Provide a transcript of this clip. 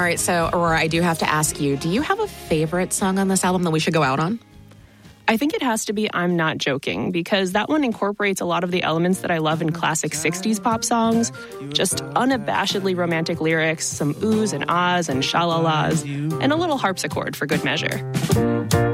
right, so Aurora, I do have to ask you, do you have a favorite song on this album that we should go out on? I think it has to be I'm Not Joking, because that one incorporates a lot of the elements that I love in classic 60s pop songs. Just unabashedly romantic lyrics, some oohs and ahs and sha-la-las, and a little harpsichord for good measure.